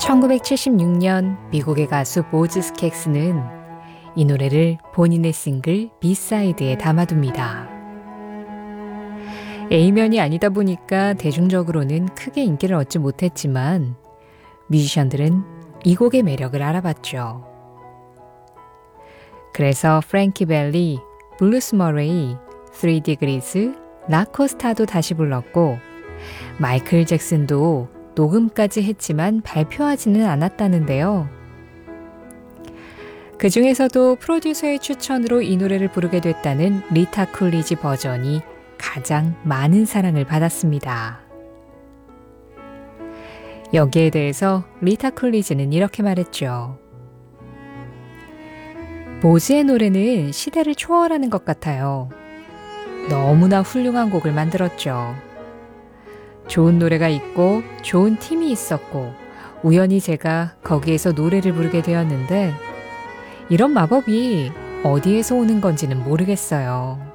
1976년 미국의 가수 보즈 스캑스는 이 노래를 본인의 싱글 비사이드에 담아둡니다. A면이 아니다 보니까 대중적으로는 크게 인기를 얻지 못했지만 뮤지션들은 이 곡의 매력을 알아봤죠. 그래서 프랭키 벨리, 블루스 머레이, 3디그리스, 라코스타도 다시 불렀고 마이클 잭슨도 녹음까지 했지만 발표하지는 않았다는데요. 그 중에서도 프로듀서의 추천으로 이 노래를 부르게 됐다는 리타 쿨리지 버전이 가장 많은 사랑을 받았습니다. 여기에 대해서 리타 쿨리지는 이렇게 말했죠. 보즈의 노래는 시대를 초월하는 것 같아요. 너무나 훌륭한 곡을 만들었죠. 좋은 노래가 있고 좋은 팀이 있었고 우연히 제가 거기에서 노래를 부르게 되었는데 이런 마법이 어디에서 오는 건지는 모르겠어요.